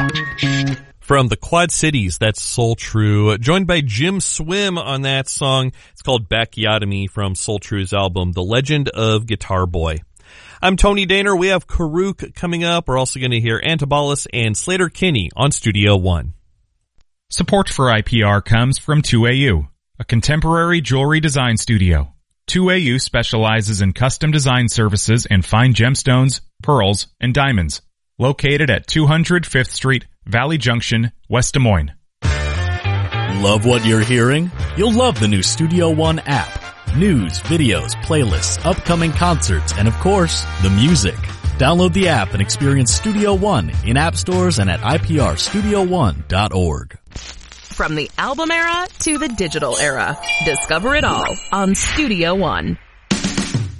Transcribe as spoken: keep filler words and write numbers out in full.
From the Quad Cities, that's Soul True, joined by Jim Swim on that song. It's called Bacchiotomy from Soul True's album, The Legend of Guitar Boy. I'm Tony Daner. We have Karuk coming up. We're also going to hear Antibalas and Slater Kinney on Studio One. Support for I P R comes from two A U, a contemporary jewelry design studio. two A U specializes in custom design services and fine gemstones, pearls, and diamonds. Located at two hundred Fifth Street, Valley Junction, West Des Moines. Love what you're hearing? You'll love the new Studio One app. News, videos, playlists, upcoming concerts, and of course, the music. Download the app and experience Studio One in app stores and at I P R studio one dot org. From the album era to the digital era, discover it all on Studio One.